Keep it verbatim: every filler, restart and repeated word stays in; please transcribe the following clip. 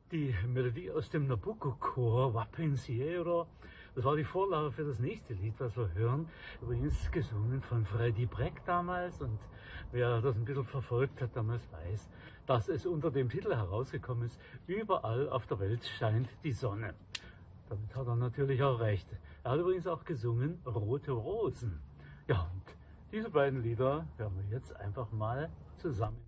Die Melodie aus dem Nabucco-Chor Va Pensiero, das war die Vorlage für das nächste Lied, was wir hören. Übrigens gesungen von Freddie Breck damals, und wer das ein bisschen verfolgt hat damals weiß, dass es unter dem Titel herausgekommen ist: Überall auf der Welt scheint die Sonne. Damit hat er natürlich auch recht. Er hat übrigens auch gesungen Rote Rosen. Ja, und diese beiden Lieder hören wir jetzt einfach mal zusammen.